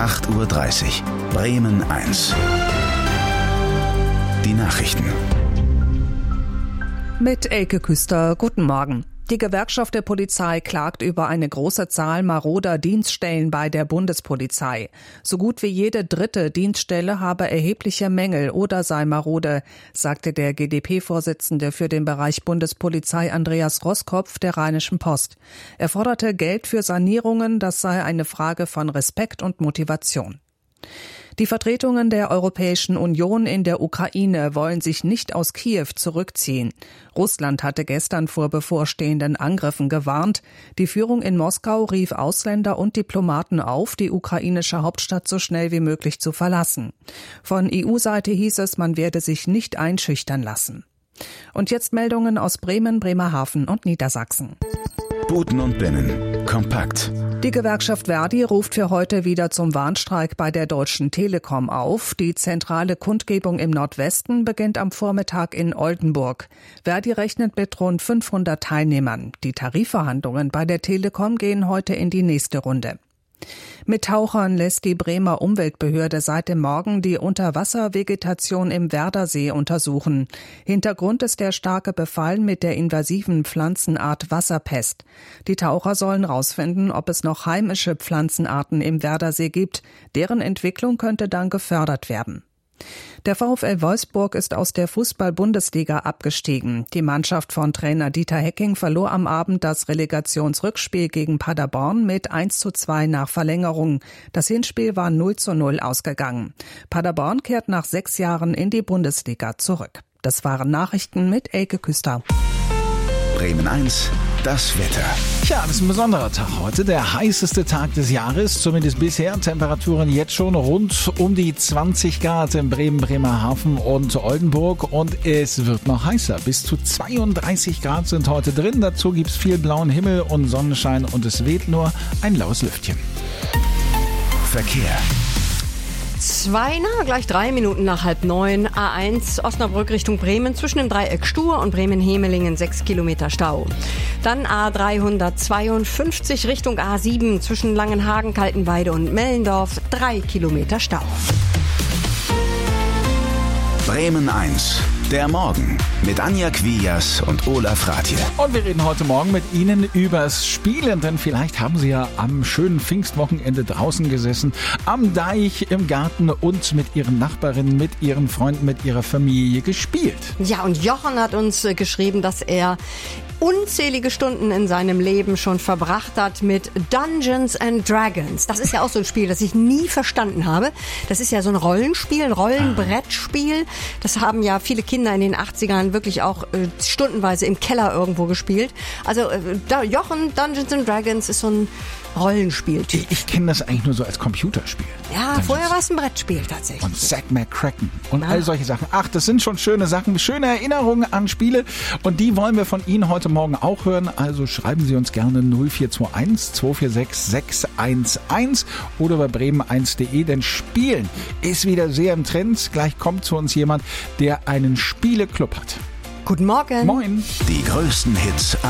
8:30 Uhr. Bremen 1. Die Nachrichten. Mit Elke Küster, guten Morgen. Die Gewerkschaft der Polizei klagt über eine große Zahl maroder Dienststellen bei der Bundespolizei. So gut wie jede dritte Dienststelle habe erhebliche Mängel oder sei marode, sagte der GdP-Vorsitzende für den Bereich Bundespolizei Andreas Roskopf der Rheinischen Post. Er forderte Geld für Sanierungen, das sei eine Frage von Respekt und Motivation. Die Vertretungen der Europäischen Union in der Ukraine wollen sich nicht aus Kiew zurückziehen. Russland hatte gestern vor bevorstehenden Angriffen gewarnt. Die Führung in Moskau rief Ausländer und Diplomaten auf, die ukrainische Hauptstadt so schnell wie möglich zu verlassen. Von EU-Seite hieß es, man werde sich nicht einschüchtern lassen. Und jetzt Meldungen aus Bremen, Bremerhaven und Niedersachsen. Buten und Binnen. Kompakt. Die Gewerkschaft Verdi ruft für heute wieder zum Warnstreik bei der Deutschen Telekom auf. Die zentrale Kundgebung im Nordwesten beginnt am Vormittag in Oldenburg. Verdi rechnet mit rund 500 Teilnehmern. Die Tarifverhandlungen bei der Telekom gehen heute in die nächste Runde. Mit Tauchern lässt die Bremer Umweltbehörde seit dem Morgen die Unterwasservegetation im Werdersee untersuchen. Hintergrund ist der starke Befall mit der invasiven Pflanzenart Wasserpest. Die Taucher sollen herausfinden, ob es noch heimische Pflanzenarten im Werdersee gibt. Deren Entwicklung könnte dann gefördert werden. Der VfL Wolfsburg ist aus der Fußball-Bundesliga abgestiegen. Die Mannschaft von Trainer Dieter Hecking verlor am Abend das Relegationsrückspiel gegen Paderborn mit 1:2 nach Verlängerung. Das Hinspiel war 0:0 ausgegangen. Paderborn kehrt nach 6 Jahren in die Bundesliga zurück. Das waren Nachrichten mit Elke Küster. Bremen 1. Das Wetter. Tja, das ist ein besonderer Tag heute. Der heißeste Tag des Jahres, zumindest bisher. Temperaturen jetzt schon rund um die 20 Grad in Bremen, Bremerhaven und Oldenburg. Und es wird noch heißer. Bis zu 32 Grad sind heute drin. Dazu gibt's viel blauen Himmel und Sonnenschein und es weht nur ein laues Lüftchen. Verkehr. Gleich 3 Minuten nach 8:30. A1 Osnabrück Richtung Bremen zwischen dem Dreieck Stur und Bremen-Hemelingen 6 Kilometer Stau. Dann A352 Richtung A7 zwischen Langenhagen, Kaltenweide und Mellendorf 3 Kilometer Stau. Bremen 1. Der Morgen mit Anja Quias und Olaf Rathje. Und wir reden heute Morgen mit Ihnen übers Spielen, denn vielleicht haben Sie ja am schönen Pfingstwochenende draußen gesessen, am Deich, im Garten und mit Ihren Nachbarinnen, mit Ihren Freunden, mit Ihrer Familie gespielt. Ja, und Jochen hat uns geschrieben, dass er unzählige Stunden in seinem Leben schon verbracht hat mit Dungeons and Dragons. Das ist ja auch so ein Spiel, das ich nie verstanden habe. Das ist ja so ein Rollenspiel, ein Rollenbrettspiel. Das haben ja viele Kinder in den 80ern wirklich auch stundenweise im Keller irgendwo gespielt. Also Jochen, Dungeons and Dragons ist so ein Rollenspieltyp. Ich kenne das eigentlich nur so als Computerspiel. Ja, vorher war es ein Brettspiel tatsächlich. Und Zack McCracken und all solche Sachen. Ach, das sind schon schöne Sachen, schöne Erinnerungen an Spiele. Und die wollen wir von Ihnen heute Morgen auch hören. Also schreiben Sie uns gerne 0421 246 611 oder bei bremen1.de. Denn Spielen ist wieder sehr im Trend. Gleich kommt zu uns jemand, der einen Spieleclub hat. Guten Morgen. Moin. Die größten Hits